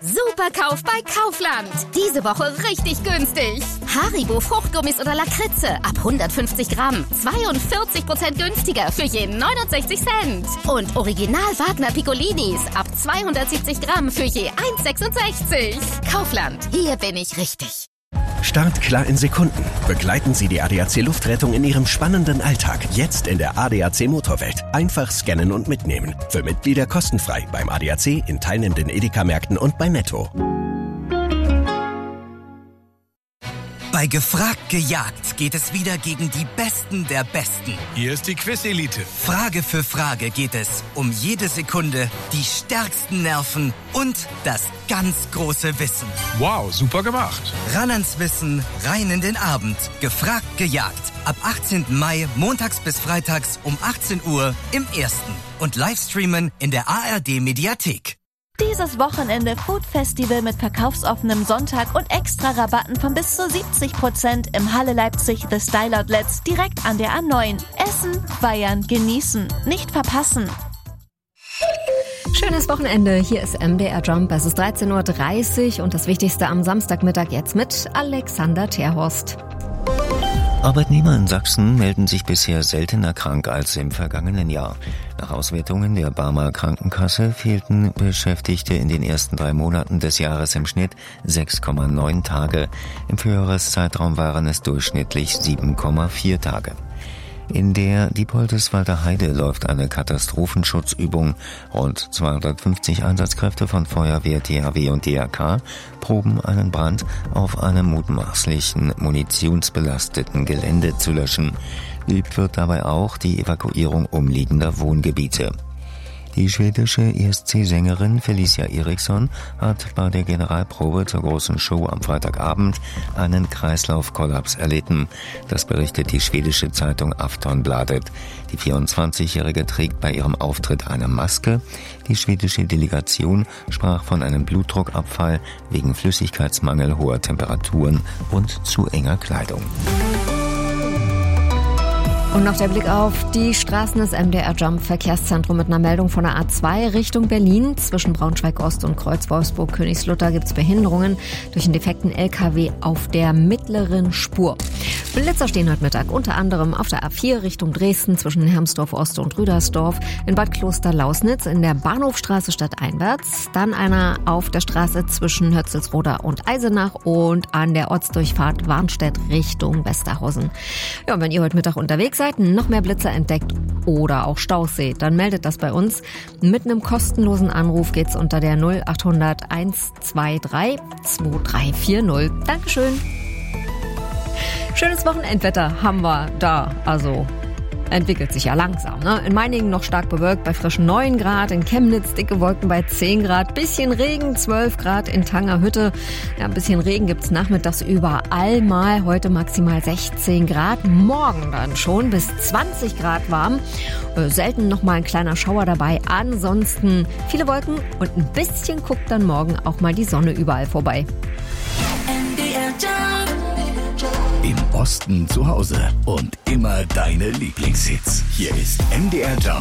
Superkauf bei Kaufland. Diese Woche richtig günstig. Haribo Fruchtgummis oder Lakritze ab 150 Gramm. 42% günstiger für je 69 Cent. Und Original Wagner Piccolinis ab 270 Gramm für je 1,66. Kaufland, hier bin ich richtig. Startklar in Sekunden. Begleiten Sie die ADAC Luftrettung in Ihrem spannenden Alltag. Jetzt in der ADAC Motorwelt. Einfach scannen und mitnehmen. Für Mitglieder kostenfrei beim ADAC, in teilnehmenden Edeka-Märkten und bei Netto. Bei Gefragt gejagt geht es wieder gegen die Besten der Besten. Hier ist die Quiz-Elite. Frage für Frage geht es um jede Sekunde, die stärksten Nerven und das ganz große Wissen. Wow, super gemacht. Ran ans Wissen, rein in den Abend. Gefragt gejagt. Ab 18. Mai, montags bis freitags um 18 Uhr im Ersten. Und Livestreamen in der ARD-Mediathek. Dieses Wochenende Food Festival mit verkaufsoffenem Sonntag und extra Rabatten von bis zu 70% im Halle Leipzig The Style Outlets direkt an der A9. Essen, feiern, genießen. Nicht verpassen. Schönes Wochenende. Hier ist MDR Jump. Es ist 13.30 Uhr und das Wichtigste am Samstagmittag jetzt mit Alexander Terhorst. Arbeitnehmer in Sachsen melden sich bisher seltener krank als im vergangenen Jahr. Nach Auswertungen der Barmer Krankenkasse fehlten Beschäftigte in den ersten 3 Monaten des Jahres im Schnitt 6,9 Tage. Im Vorjahreszeitraum waren es durchschnittlich 7,4 Tage. In der Diepoldeswalder Heide läuft eine Katastrophenschutzübung. Rund 250 Einsatzkräfte von Feuerwehr, THW und DRK proben einen Brand auf einem mutmaßlichen munitionsbelasteten Gelände zu löschen. Geübt wird dabei auch die Evakuierung umliegender Wohngebiete. Die schwedische ESC-Sängerin Felicia Eriksson hat bei der Generalprobe zur großen Show am Freitagabend einen Kreislaufkollaps erlitten. Das berichtet die schwedische Zeitung Aftonbladet. Die 24-Jährige trägt bei ihrem Auftritt eine Maske. Die schwedische Delegation sprach von einem Blutdruckabfall wegen Flüssigkeitsmangel, hoher Temperaturen und zu enger Kleidung. Und noch der Blick auf die Straßen des MDR Jump Verkehrszentrum mit einer Meldung von der A2 Richtung Berlin. Zwischen Braunschweig-Ost und Kreuz-Wolfsburg-Königslutter gibt es Behinderungen durch einen defekten LKW auf der mittleren Spur. Blitzer stehen heute Mittag unter anderem auf der A4 Richtung Dresden zwischen Hermsdorf-Ost und Rüdersdorf, in Bad Kloster-Lausnitz, in der Bahnhofstraße stadteinwärts, dann einer auf der Straße zwischen Hötzelsroda und Eisenach und an der Ortsdurchfahrt Warnstedt Richtung Westerhausen. Ja, und wenn ihr heute Mittag unterwegs seid, noch mehr Blitzer entdeckt oder auch Staus seht, dann meldet das bei uns. Mit einem kostenlosen Anruf geht's unter der 0800 123 2340. Dankeschön. Schönes Wochenendwetter haben wir da, also entwickelt sich ja langsam, ne? In Meiningen noch stark bewölkt bei frischen 9 Grad, in Chemnitz dicke Wolken bei 10 Grad, bisschen Regen, 12 Grad in Tangerhütte. Ja, ein bisschen Regen gibt's nachmittags überall mal, heute maximal 16 Grad, morgen dann schon bis 20 Grad warm. Selten noch mal ein kleiner Schauer dabei, ansonsten viele Wolken und ein bisschen guckt dann morgen auch mal die Sonne überall vorbei. Im Osten zu Hause und immer deine Lieblingshits. Hier ist MDR Jump